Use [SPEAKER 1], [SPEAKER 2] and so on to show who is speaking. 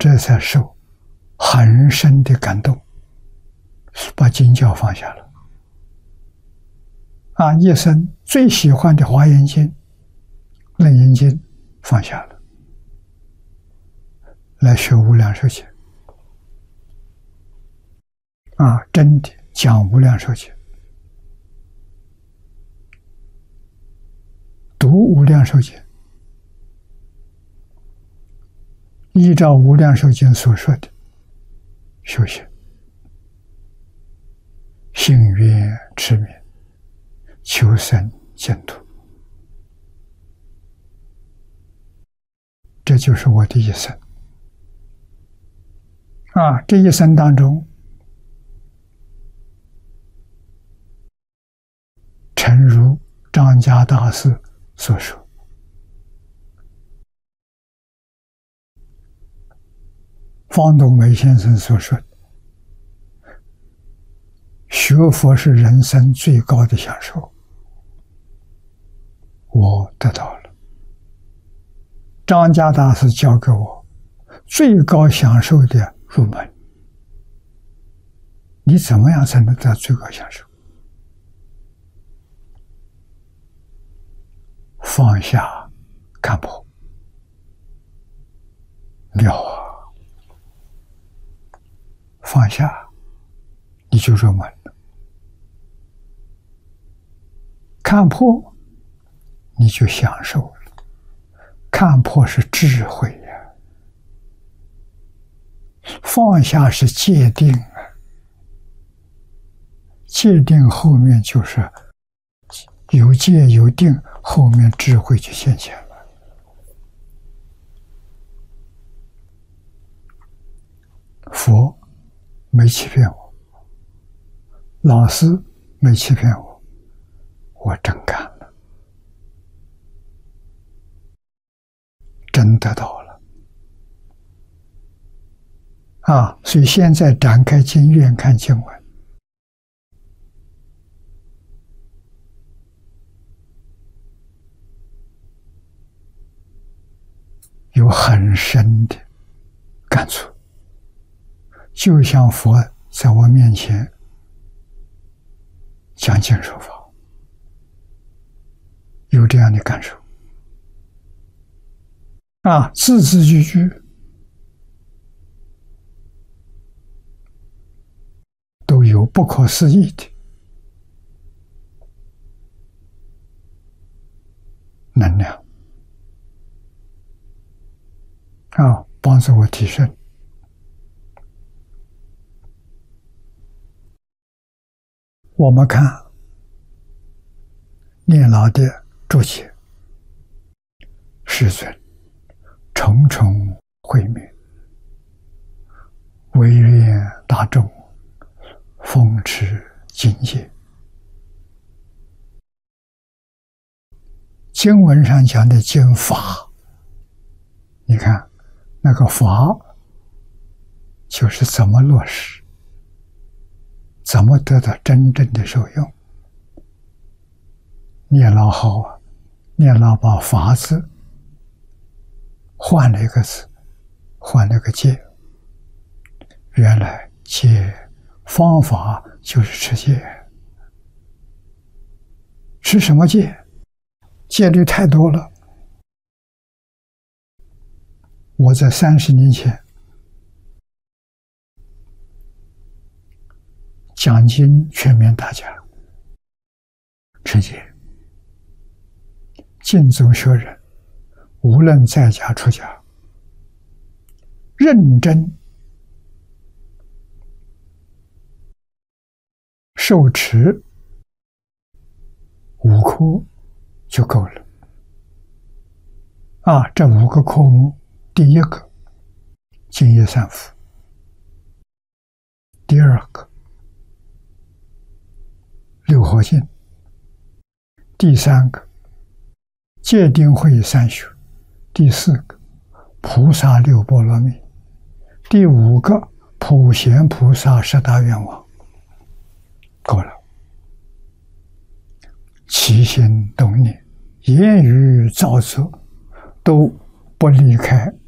[SPEAKER 1] 这才受很深的感动，把经教放下了。一生最喜欢的《华严经》《楞严经》放下了，来学无量寿经。真的讲无量寿经，读无量寿经，依照无量寿经所说的修行，信愿持名，求生净土。这就是我的一生。这一生当中，诚如张家大师所说，方东梅先生所说的，学佛是人生最高的享受，我得到了。张家大师教给我最高享受的入门，你怎么样才能得到最高享受？放下看破，妙啊！放下你就入门了，看破你就享受了。看破是智慧呀，放下是界定啊，界定后面就是有界有定，后面智慧就现前了。佛没欺骗我，老师没欺骗我，我真干了，真得到了。所以现在展开经院看经文，有很深的感触，就像佛在我面前讲经说法，有这样的感受。字字句句都有不可思议的能量，帮助我提升。我们看念老的注解，世尊重重慧命，唯愿大众奉持境界。经文上讲的经法，你看那个法就是怎么落实，怎么得到真正的受用。念老好啊，念老把法字换了一个字，换了个戒。原来戒方法就是持戒，持什么戒？戒律太多了。我在30年前讲经劝勉大家持戒，尽宗学人无论在家出家，认真受持5科就够了。这5个科目，第一个净业三福，第二个六合敬，第三个戒定慧三学，第四个菩萨六波罗蜜，第5个普贤菩萨10大愿望，够了。起心动念、言语造作都不离开